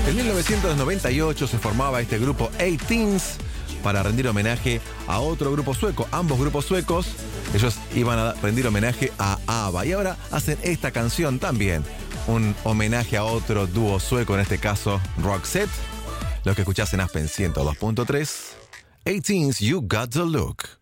En 1998 se formaba este grupo 18s para rendir homenaje a otro grupo sueco. Ambos grupos suecos, ellos iban a rendir homenaje a ABBA. Y ahora hacen esta canción también, un homenaje a otro dúo sueco, en este caso Roxette. Lo que escuchás en Aspen 102.3, 18s, You Got the Look.